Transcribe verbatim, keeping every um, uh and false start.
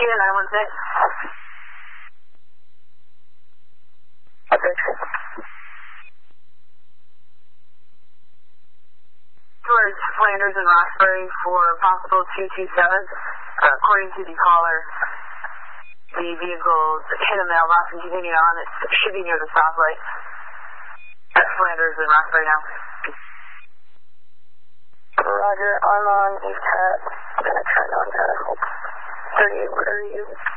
Kia nine one six. Okay. Towards Flanders and Roxbury for possible two two seven. Uh, according to the caller, the vehicle hit a mailbox and continued on. It should be near the stoplight. At Flanders and Roxbury now. Roger, I'm on A T A T. I'm going to turn on the thirty-eight. Where are you?